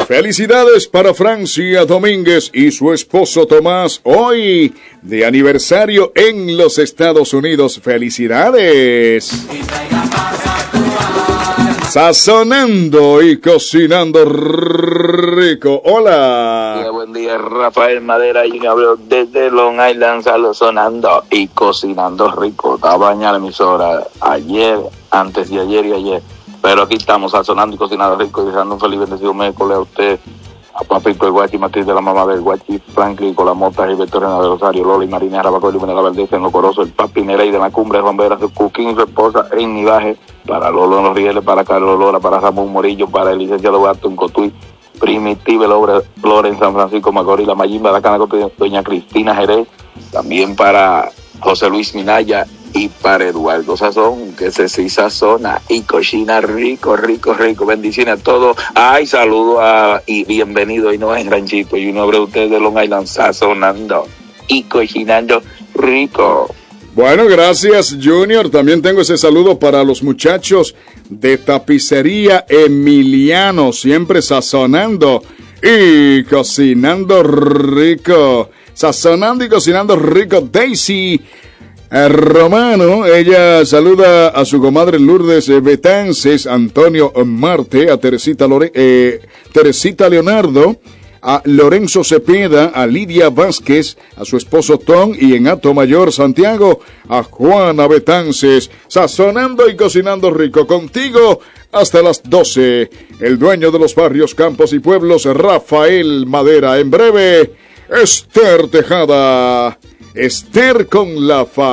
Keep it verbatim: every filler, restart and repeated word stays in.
Felicidades para Francia Domínguez y su esposo Tomás, hoy de aniversario en los Estados Unidos. ¡Felicidades! Sazonando y cocinando rico. Hola. Buen día, buen día, Rafael Madera y Gabriel desde Long Island, sazonando y cocinando rico. Estaba en la emisora ayer, antes de ayer y ayer. Pero aquí estamos sazonando y cocinando rico y deseando un feliz bendecido miércoles a usted, a Papito el Guachi, Matriz de la mamá del Guachi, Franklin con la mota, Gilberto Rena de Rosario, Lola y Marina Rabaco y Lumina Valdez en lo Corozo, el Papi Nerey de la Cumbre, Juan Vera, su Cuquín, su esposa en Nivaje, para Lolo en los Rieles, para Carlos Lora, para Ramón Morillo, para el licenciado Gato en Cotuí, Primitiva Lobre, Flora en San Francisco Macorís, la Mayimba, la Cana, doña Cristina Jerez, también para José Luis Minaya y para Eduardo Sazón, que se sí sazona y cocina rico, rico, rico. Bendiciones a todos. Ay, saludo a, y bienvenido y no en Ranchito. Y uno abre usted de Long Island sazonando y cocinando rico. Bueno, gracias, Junior. También tengo ese saludo para los muchachos de Tapicería Emiliano, siempre sazonando y cocinando rico. Sazonando y cocinando rico. Daisy Romano, ella saluda a su comadre Lourdes Betances, Antonio Marte, a Teresita, Lore, eh, Teresita Leonardo, a Lorenzo Cepeda, a Lidia Vázquez, a su esposo Tom y en Hato Mayor, Santiago, a Juana Betances, sazonando y cocinando rico contigo hasta las doce. El dueño de los barrios, campos y pueblos, Rafael Madera. En breve, Esther Tejada. Esther con la fa